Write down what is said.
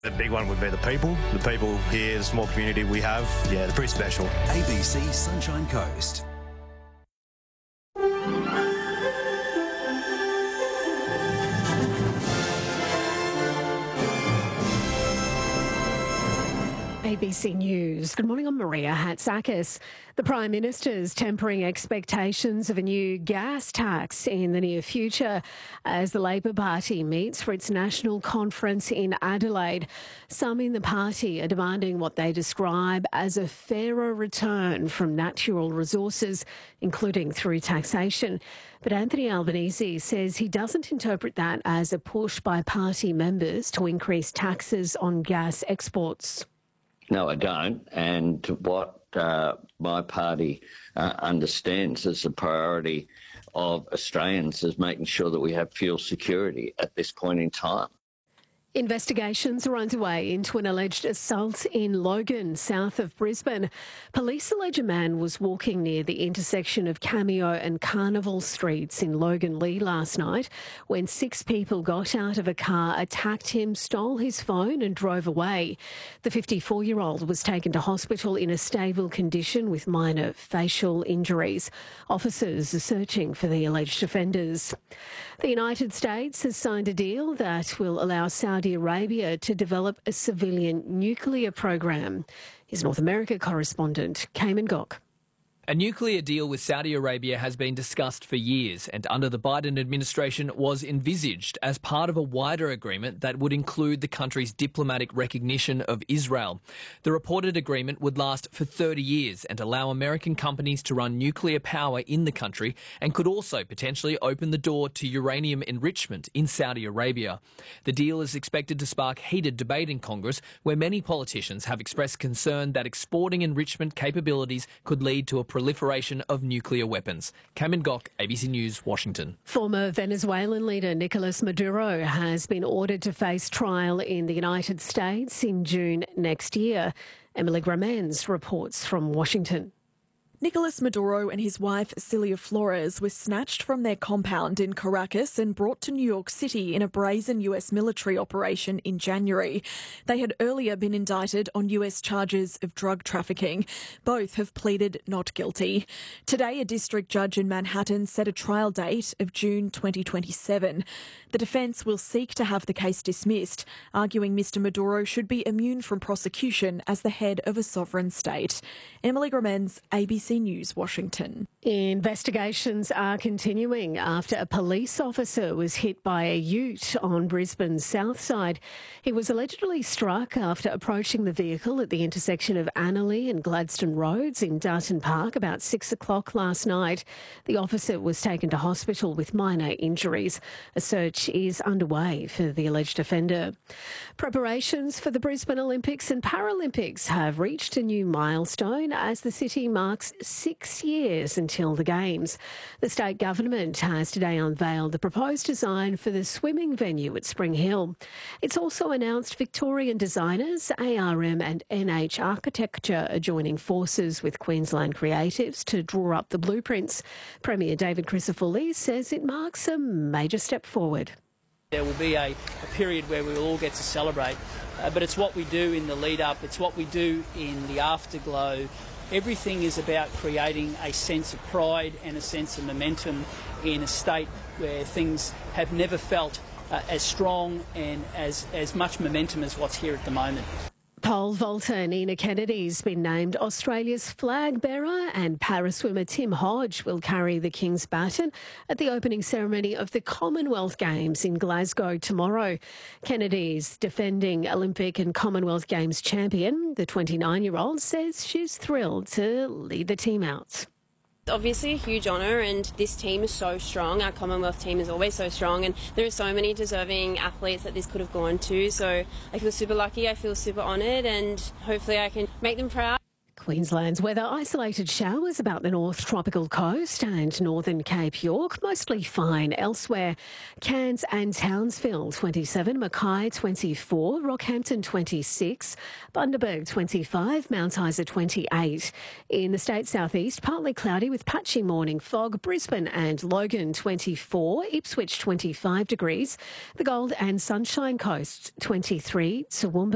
The big one would be the people. The people here, the small community we have, yeah, they're pretty special. ABC Sunshine Coast. ABC News. Good morning, I'm Maria Hatzakis. The Prime Minister's tempering expectations of a new gas tax in the near future as the Labor Party meets for its national conference in Adelaide. Some in the party are demanding what they describe as a fairer return from natural resources, including through taxation. But Anthony Albanese says he doesn't interpret that as a push by party members to increase taxes on gas exports. No, I don't. And what my party understands as the priority of Australians is making sure that we have fuel security at this point in time. Investigations are underway into an alleged assault in Logan, south of Brisbane. Police allege a man was walking near the intersection of Cameo and Carnival Streets in Loganlea last night when 6 people got out of a car, attacked him, stole his phone and drove away. The 54-year-old was taken to hospital in a stable condition with minor facial injuries. Officers are searching for the alleged offenders. The United States has signed a deal that will allow Saudi Arabia to develop a civilian nuclear program. His North America correspondent, Cayman Gok. A nuclear deal with Saudi Arabia has been discussed for years and under the Biden administration was envisaged as part of a wider agreement that would include the country's diplomatic recognition of Israel. The reported agreement would last for 30 years and allow American companies to run nuclear power in the country and could also potentially open the door to uranium enrichment in Saudi Arabia. The deal is expected to spark heated debate in Congress, where many politicians have expressed concern that exporting enrichment capabilities could lead to a proliferation of nuclear weapons. Cayman Gok, ABC News, Washington. Former Venezuelan leader Nicolas Maduro has been ordered to face trial in the United States in June next year. Emily Gramens reports from Washington. Nicolas Maduro and his wife Cilia Flores were snatched from their compound in Caracas and brought to New York City in a brazen US military operation in January. They had earlier been indicted on US charges of drug trafficking. Both have pleaded not guilty. Today, a district judge in Manhattan set a trial date of June 2027. The defence will seek to have the case dismissed, arguing Mr Maduro should be immune from prosecution as the head of a sovereign state. Emily Gramens, ABC News, Washington. Investigations are continuing after a police officer was hit by a ute on Brisbane's south side. He was allegedly struck after approaching the vehicle at the intersection of Annerley and Gladstone Roads in Darton Park about 6 o'clock last night. The officer was taken to hospital with minor injuries. A search is underway for the alleged offender. Preparations for the Brisbane Olympics and Paralympics have reached a new milestone as the city marks 6 years until the Games. The state government has today unveiled the proposed design for the swimming venue at Spring Hill. It's also announced Victorian designers, ARM and NH Architecture are joining forces with Queensland creatives to draw up the blueprints. Premier David Crisafulli says it marks a major step forward. There will be a period where we will all get to celebrate, but it's what we do in the lead up, it's what we do in the afterglow. Everything is about creating a sense of pride and a sense of momentum in a state where things have never felt as strong and as much momentum as what's here at the moment. Pole vaulter Nina Kennedy's been named Australia's flag bearer, and paraswimmer Tim Hodge will carry the King's baton at the opening ceremony of the Commonwealth Games in Glasgow tomorrow. Kennedy's defending Olympic and Commonwealth Games champion. The 29-year-old says she's thrilled to lead the team out. Obviously a huge honour, and this team is so strong. Our Commonwealth team is always so strong, and there are so many deserving athletes that this could have gone to, so I feel super lucky, I feel super honoured, and hopefully I can make them proud. Queensland's weather: isolated showers about the north tropical coast and northern Cape York, mostly fine elsewhere. Cairns and Townsville 27, Mackay 24, Rockhampton 26, Bundaberg 25, Mount Isa 28. In the state southeast, partly cloudy with patchy morning fog. Brisbane and Logan 24, Ipswich 25 degrees, the Gold and Sunshine Coast 23, Toowoomba